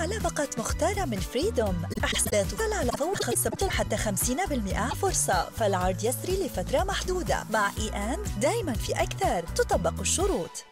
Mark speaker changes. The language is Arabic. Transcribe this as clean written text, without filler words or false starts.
Speaker 1: على باقات مختارة من فريدوم. الإحصائيات تطلع على فور خصم حتى 50% فرصة، فالعرض يسري لفترة محدودة. مع دايما في أكثر، تطبق الشروط.